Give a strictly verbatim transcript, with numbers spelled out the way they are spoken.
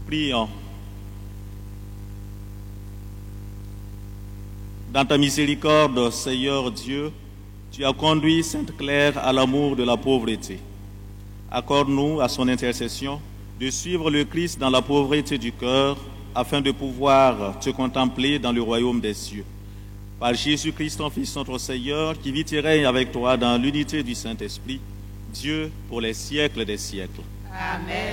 Prions. Dans ta miséricorde, Seigneur Dieu, tu as conduit Sainte Claire à l'amour de la pauvreté. Accorde-nous, à son intercession, de suivre le Christ dans la pauvreté du cœur, afin de pouvoir te contempler dans le royaume des cieux. Par Jésus-Christ, ton Fils, notre Seigneur, qui vit et règne avec toi dans l'unité du Saint-Esprit, Dieu pour les siècles des siècles. Amen.